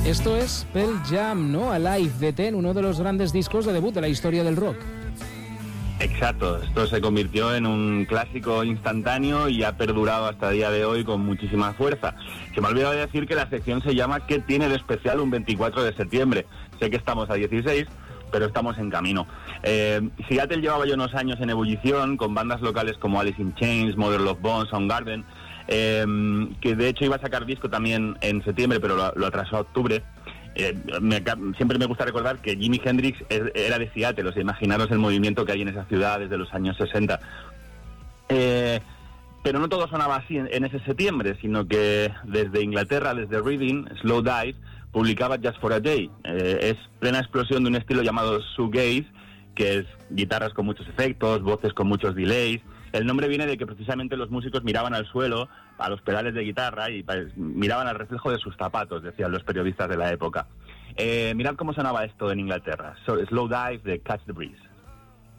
Esto es Pearl Jam, ¿no? Alive de Ten, uno de los grandes discos de debut de la historia del rock. Exacto, esto se convirtió en un clásico instantáneo y ha perdurado hasta el día de hoy con muchísima fuerza. Se me ha olvidado de decir que la sección se llama ¿Qué tiene de especial un 24 de septiembre? Sé que estamos a 16, pero estamos en camino. Seattle llevaba ya unos años en ebullición con bandas locales como Alice in Chains, Mother Love Bone, Soundgarden, que de hecho iba a sacar disco también en septiembre, pero lo atrasó a octubre. Siempre me gusta recordar que Jimi Hendrix era de Seattle, o sea, imaginaros el movimiento que hay en esa ciudad desde los años 60. Pero no todo sonaba así en ese septiembre, sino que desde Inglaterra, desde Reading, Slowdive publicaba Just for a Day. Es plena explosión de un estilo llamado shoegaze, que es guitarras con muchos efectos, voces con muchos delays. El nombre viene de que precisamente los músicos miraban al suelo, a los pedales de guitarra, y miraban al reflejo de sus zapatos, decían los periodistas de la época. Mirad cómo sonaba esto en Inglaterra. Slowdive de Catch the Breeze.